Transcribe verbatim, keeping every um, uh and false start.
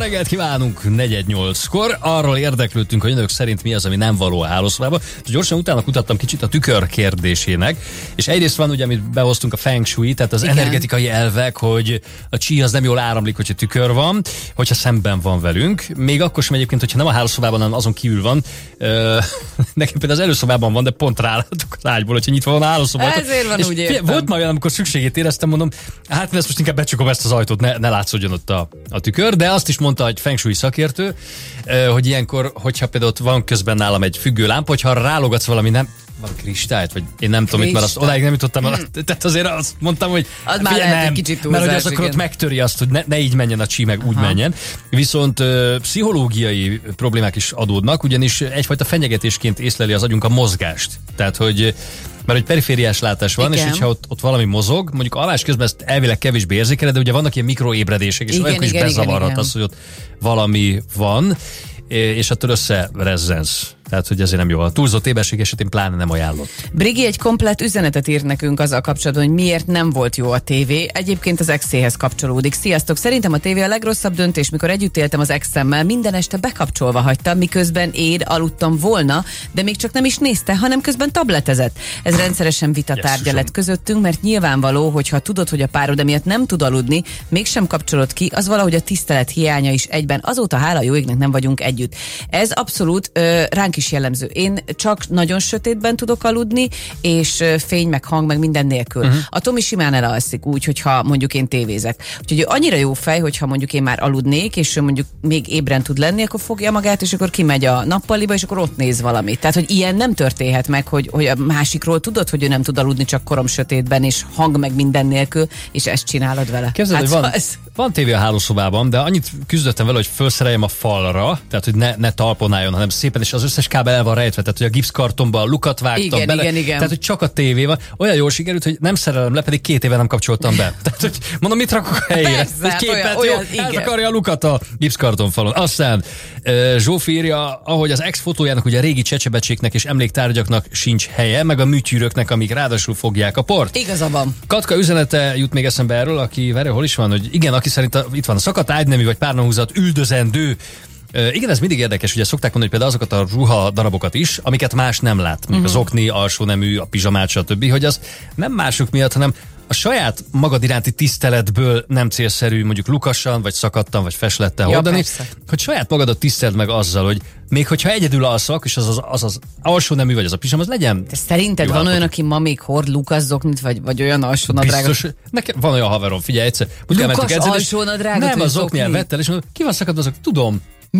reggelt kívánunk negyven nyolckor. Arról érdeklődtünk, hogy önök szerint mi az, ami nem való a hálószobában. Gyorsan utána kutattam kicsit a tükör kérdésének, és egyrészt van ugye, amit behoztunk a feng shui, tehát az Igen. energetikai elvek, hogy a chi az nem jól áramlik, hogyha tükör van, hogyha szemben van velünk. Még akkor sem egyébként, hogyha nem a hálószobában, hanem azon kívül van. Ö, nekem például az előszobában van, de pont rálátok az ágyból, hogyha nyitva van a hálószobában. Ezért van, úgy értem. Volt már olyan, amikor szükségét éreztem, mondom, hát ezt most inkább becsukom ezt az ajtót, ne, ne látszódjon ott a, a tükör, de azt is mondta egy feng shui szakértő, hogy ilyenkor, hogyha például ott van közben nálam egy függő lámpa, hogyha rálogatsz valami nem, valami kristályt, vagy én nem tudom, mit, mert azt odáig nem jutottam el, hmm. tehát azért azt mondtam, hogy az már lehet nem, egy kicsit túlzás, mert hogy az akkor ott megtöri azt, hogy ne, ne így menjen a csí, meg úgy Aha. menjen. Viszont ö, pszichológiai problémák is adódnak, ugyanis egyfajta fenyegetésként észleli az agyunk a mozgást. Tehát, hogy mert hogy perifériás látás van, igen. és hogyha ott, ott valami mozog, mondjuk alvás közben ezt elvileg kevésbé érzékeled, de ugye vannak ilyen mikroébredések, és olyankor is bezavarhat az, hogy ott valami van, és attól összerezzensz. Tehát, hogy ezért nem jó. A túlzott éberség esetén pláne nem ajánlott. Brigi egy komplett üzenetet írt nekünk azzal kapcsolatban, hogy miért nem volt jó a tévé. Egyébként az exéhez kapcsolódik. Sziasztok! Szerintem a tévé a legrosszabb döntés, mikor együtt éltem az exemmel, minden este bekapcsolva hagytam, miközben én aludtam volna, de még csak nem is nézte, hanem közben tabletezett. Ez rendszeresen vitatárgya lett közöttünk, mert nyilvánvaló, hogy ha tudod, hogy a párod emiatt nem tud aludni, mégsem kapcsolod ki, az valahogy a tisztelet hiánya is egyben. Azóta hála jó égnek nem vagyunk együtt. Ez abszolút ö, ránk is jellemző. Én csak nagyon sötétben tudok aludni, és fény, meg hang, meg minden nélkül. Uh-huh. A Tomi simán elalszik úgy, hogyha mondjuk én tévézek. Úgyhogy ő annyira jó fej, hogyha mondjuk én már aludnék, és ő mondjuk még ébren tud lenni, akkor fogja magát, és akkor kimegy a nappaliba, és akkor ott néz valamit. Tehát, hogy ilyen nem történhet meg, hogy, hogy a másikról tudod, hogy ő nem tud aludni csak korom sötétben, és hang, meg minden nélkül, és ezt csinálod vele. Képzeld, hát, hogy van, ez... van tévé a hálószobában, de annyit küzdöttem vele, hogy felszereljem a falra, tehát, hogy ne, ne talpon álljon, hanem szépen, és az összes kábel el van rejtve, tehát hogy a gipszkartonba a lukat vágtam igen, bele, igen, igen. tehát hogy csak a tévé van. Olyan jól sikerült, hogy nem szerelem le, pedig két éve nem kapcsoltam be. Tehát, hogy mondom, mit rakok a helyére? Persze, képet, olyan, olyan, jó, eltakarja a lukat a gipszkartonfalon. Aztán uh, Zsófi írja, ahogy az ex fotójának, ugye a régi csecsebecséknek és emléktárgyaknak sincs helye, meg a műtyűröknek, amik ráadásul fogják a port. Igaza van. Katka üzenete jut még eszembe erről, aki verő, hol is van, hogy igen, aki szerint a, itt van a szakadt ágynemű vagy párnahúzat üldözendő. Uh, igen, ez mindig érdekes, ugye szokták mondani, hogy például azokat a ruha darabokat is, amiket más nem lát, mondjuk uh-huh. az okni, alsónemű, a pizsamát, stb., hogy az nem mások miatt, hanem a saját magad iránti tiszteletből nem célszerű mondjuk lukasan, vagy szakadtan, vagy feslettel ja, hordani, persze. hogy saját magadat tiszteld meg azzal, hogy még hogyha egyedül alszak, és az az, az, az alsónemű, vagy az a pizsam, az legyen. De szerinted van olyan, aki ma még hord lukasszoknit, vagy, vagy olyan alsónadrágot? Biztos, nekem van olyan haverom, figyelj egyszer. Lukas alsónadrágot? Nem, az okni elvettel, és mondom, ki van szakadva azok? Tudom.